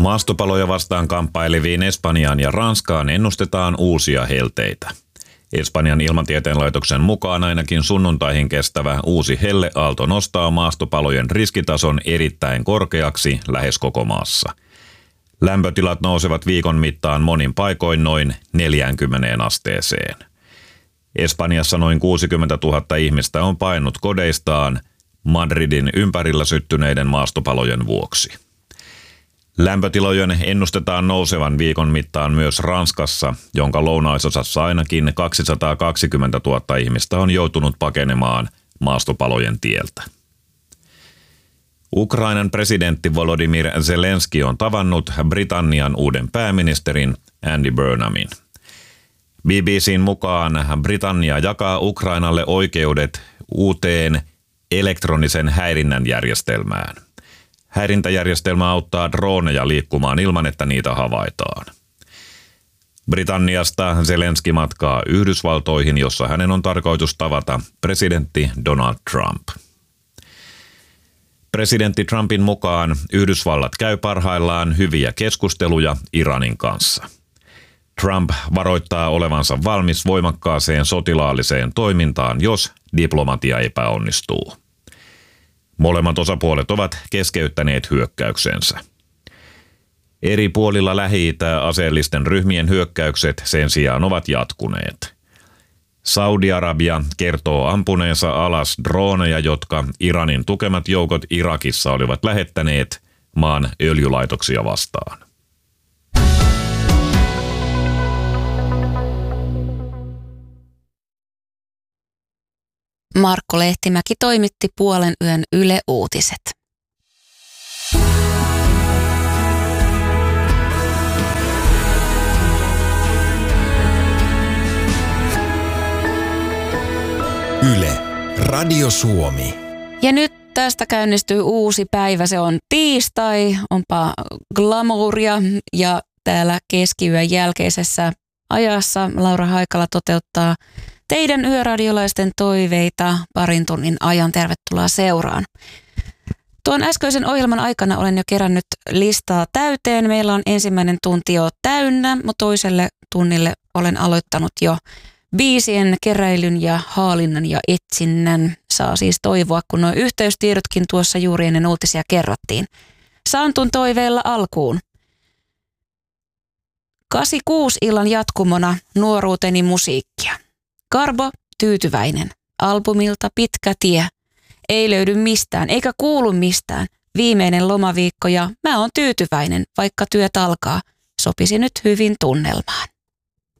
Maastopaloja vastaan kamppaileviin Espanjaan ja Ranskaan ennustetaan uusia helteitä. Espanjan ilmatieteen laitoksen mukaan ainakin sunnuntaihin kestävä uusi helleaalto nostaa maastopalojen riskitason erittäin korkeaksi lähes koko maassa. Lämpötilat nousevat viikon mittaan monin paikoin noin 40 asteeseen. Espanjassa noin 60 000 ihmistä on paennut kodeistaan Madridin ympärillä syttyneiden maastopalojen vuoksi. Lämpötilojen ennustetaan nousevan viikon mittaan myös Ranskassa, jonka lounaisosassa ainakin 220 000 ihmistä on joutunut pakenemaan maastopalojen tieltä. Ukrainan presidentti Volodymyr Zelenski on tavannut Britannian uuden pääministerin Andy Burnhamin. BBC:n mukaan Britannia jakaa Ukrainalle oikeudet uuteen elektronisen häirinnän järjestelmään. Häirintäjärjestelmä auttaa droneja liikkumaan ilman, että niitä havaitaan. Britanniasta Zelenski matkaa Yhdysvaltoihin, jossa hänen on tarkoitus tavata presidentti Donald Trump. Presidentti Trumpin mukaan Yhdysvallat käy parhaillaan hyviä keskusteluja Iranin kanssa. Trump varoittaa olevansa valmis voimakkaaseen sotilaalliseen toimintaan, jos diplomatia epäonnistuu. Molemmat osapuolet ovat keskeyttäneet hyökkäyksensä. Eri puolilla Lähi-Itää aseellisten ryhmien hyökkäykset sen sijaan ovat jatkuneet. Saudi-Arabia kertoo ampuneensa alas droneja, jotka Iranin tukemat joukot Irakissa olivat lähettäneet maan öljylaitoksia vastaan. Markko Lehtimäki toimitti puolen yön Yle Uutiset. Yle, Radio Suomi. Ja nyt tästä käynnistyy uusi päivä. Se on tiistai, onpa glamouria ja täällä keskiyön jälkeisessä ajassa Laura Haikala toteuttaa teidän yöradiolaisten toiveita parin tunnin ajan. Tervetuloa seuraan. Tuon äskeisen ohjelman aikana olen jo kerännyt listaa täyteen. Meillä on ensimmäinen tunti jo täynnä, mutta toiselle tunnille olen aloittanut jo biisien keräilyn ja haalinnan ja etsinnän. Saa siis toivoa, kun nuo yhteystiedotkin tuossa juuri ennen uutisia kerrottiin. Santun toiveella alkuun. 86 illan jatkumona nuoruuteni musiikkia. Garbo, Tyytyväinen. Albumilta Pitkä tie. Ei löydy mistään, eikä kuulu mistään. Viimeinen lomaviikko ja mä oon tyytyväinen, vaikka työt alkaa. Sopisi nyt hyvin tunnelmaan.